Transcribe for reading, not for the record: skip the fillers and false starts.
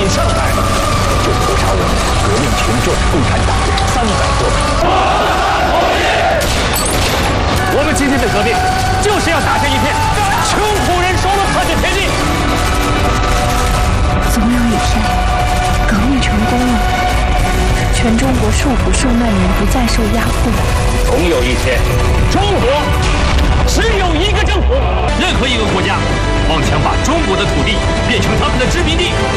进上海，就屠杀我们革命群众共产党人300多人。我们今天的革命，就是要打下一片穷苦人说了算的天地。 总有一天，革命成功了，全中国受苦受难人不再受压迫。 总有一天，中国只有一个政府。 任何一个国家妄想把中国的土地变成他们的殖民地，